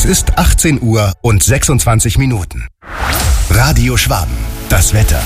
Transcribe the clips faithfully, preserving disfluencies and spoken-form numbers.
ist achtzehn Uhr und sechsundzwanzig Minuten. Radio Schwaben, das Wetter.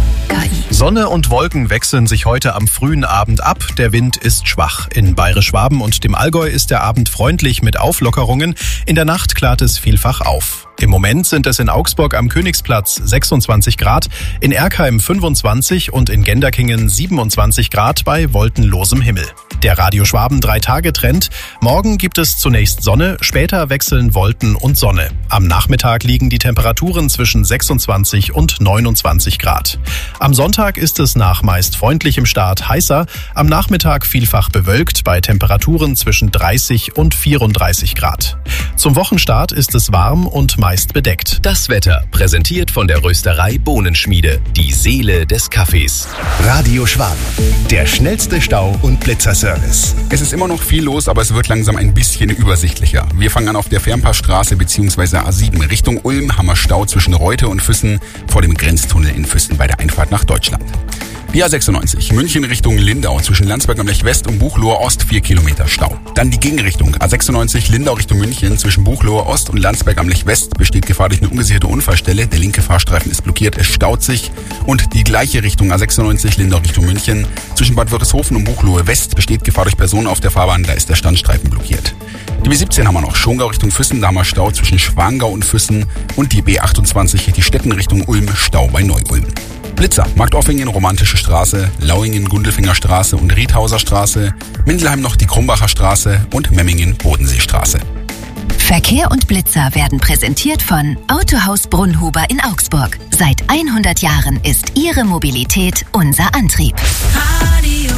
Sonne und Wolken wechseln sich heute am frühen Abend ab. Der Wind ist schwach. In Bayerisch-Schwaben und dem Allgäu ist der Abend freundlich mit Auflockerungen. In der Nacht klart es vielfach auf. Im Moment sind es in Augsburg am Königsplatz sechsundzwanzig Grad, in Erkheim fünfundzwanzig und in Genderkingen siebenundzwanzig Grad bei wolkenlosem Himmel. Der Radio Schwaben drei-Tage-Trend. Morgen gibt es zunächst Sonne, später wechseln Wolken und Sonne. Am Nachmittag liegen die Temperaturen zwischen sechsundzwanzig und neunundzwanzig Grad. Am Sonntag ist es nach meist freundlichem Start heißer, am Nachmittag vielfach bewölkt bei Temperaturen zwischen dreißig und vierunddreißig Grad. Zum Wochenstart ist es warm und meist bedeckt. Das Wetter präsentiert von der Rösterei Bohnenschmiede, die Seele des Kaffees. Radio Schwaben, der schnellste Stau- und Blitzerservice. Es ist immer noch viel los, aber es wird langsam ein bisschen übersichtlicher. Wir fangen an auf der Fernpassstraße bzw. A sieben Richtung Ulm, haben wir Stau zwischen Reute und Füssen vor dem Grenztunnel in Füssen bei der Einfahrt nach Deutschland. Die A sechsundneunzig, München Richtung Lindau, zwischen Landsberg am Lech West und Buchloe Ost, vier Kilometer Stau. Dann die Gegenrichtung, A sechsundneunzig, Lindau Richtung München, zwischen Buchloe Ost und Landsberg am Lech West besteht Gefahr durch eine ungesicherte Unfallstelle. Der linke Fahrstreifen ist blockiert, es staut sich. Und die gleiche Richtung, A sechsundneunzig, Lindau Richtung München, zwischen Bad Wörishofen und Buchloe West besteht Gefahr durch Personen auf der Fahrbahn, da ist der Standstreifen blockiert. Die B siebzehn haben wir noch, Schongau Richtung Füssen, da haben wir Stau zwischen Schwangau und Füssen. Und die B achtundzwanzig, die Stetten Richtung Ulm, Stau bei Neu-Ulm. Blitzer, Marktoffingen, Romantische Straße, Lauingen, Gundelfinger Straße und Riedhauser Straße, Mindelheim noch die Krumbacher Straße und Memmingen, Bodenseestraße. Verkehr und Blitzer werden präsentiert von Autohaus Brunnhuber in Augsburg. Seit hundert Jahren ist Ihre Mobilität unser Antrieb. Radio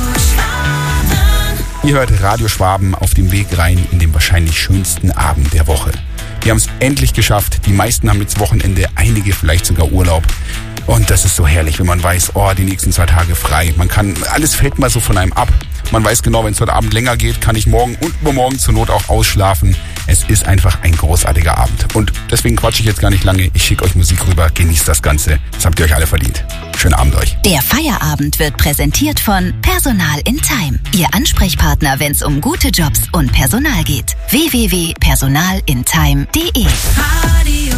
Schwaben. Ihr hört Radio Schwaben auf dem Weg rein in den wahrscheinlich schönsten Abend der Woche. Wir haben es endlich geschafft. Die meisten haben jetzt Wochenende, einige vielleicht sogar Urlaub. Und das ist so herrlich, wenn man weiß, oh, die nächsten zwei Tage frei. Man kann, alles fällt mal so von einem ab. Man weiß genau, wenn es heute Abend länger geht, kann ich morgen und übermorgen zur Not auch ausschlafen. Es ist einfach ein großartiger Abend. Und deswegen quatsche ich jetzt gar nicht lange. Ich schicke euch Musik rüber, genießt das Ganze. Das habt ihr euch alle verdient. Schönen Abend euch. Der Feierabend wird präsentiert von Personal in Time. Ihr Ansprechpartner, wenn es um gute Jobs und Personal geht. w w w punkt personal in time punkt de Radio